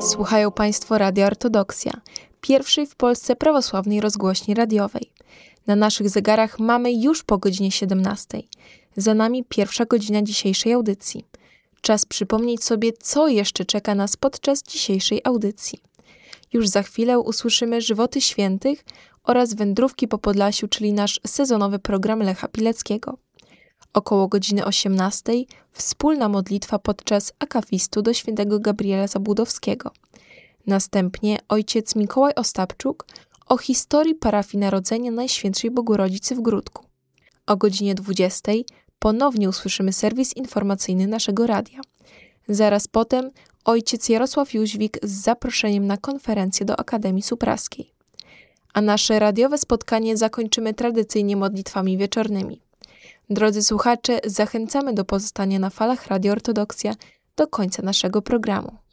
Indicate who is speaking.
Speaker 1: Słuchają Państwo Radia Ortodoksja, pierwszej w Polsce prawosławnej rozgłośni radiowej. Na naszych zegarach mamy już po godzinie 17. Za nami pierwsza godzina dzisiejszej audycji. Czas przypomnieć sobie, co jeszcze czeka nas podczas dzisiejszej audycji. Już za chwilę usłyszymy Żywoty Świętych oraz Wędrówki po Podlasiu, czyli nasz sezonowy program Lecha Pileckiego. Około godziny 18 wspólna modlitwa podczas akafistu do świętego Gabriela Zabłudowskiego. Następnie ojciec Mikołaj Ostapczuk o historii parafii Narodzenia Najświętszej Bogorodzicy w Gródku. O godzinie 20 ponownie usłyszymy serwis informacyjny naszego radia. Zaraz potem ojciec Jarosław Jóźwik z zaproszeniem na konferencję do Akademii Supraskiej. A nasze radiowe spotkanie zakończymy tradycyjnie modlitwami wieczornymi. Drodzy słuchacze, zachęcamy do pozostania na falach Radia Ortodoksja do końca naszego programu.